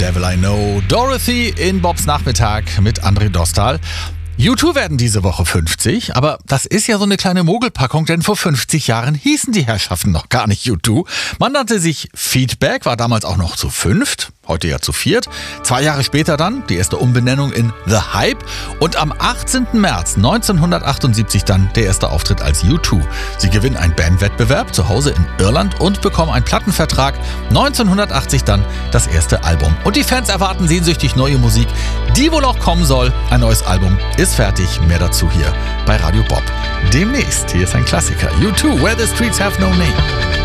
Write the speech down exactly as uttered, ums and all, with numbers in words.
Devil I Know. Dorothy in Bobs Nachmittag mit André Dostal. U zwei werden diese Woche fünfzig, aber das ist ja so eine kleine Mogelpackung, denn vor fünfzig Jahren hießen die Herrschaften noch gar nicht U zwei. Man nannte sich Feedback, war damals auch noch zu fünft, heute ja zu viert. Zwei Jahre später dann die erste Umbenennung in The Hype und am achtzehnten März neunzehnhundertachtundsiebzig dann der erste Auftritt als U zwei. Sie gewinnen einen Bandwettbewerb zu Hause in Irland und bekommen einen Plattenvertrag. neunzehnhundertachtzig dann das erste Album. Und die Fans erwarten sehnsüchtig neue Musik, die wohl auch kommen soll. Ein neues Album ist fertig. Mehr dazu hier bei Radio Bob. Demnächst. Hier ist ein Klassiker. U zwei, Where the Streets Have No Name.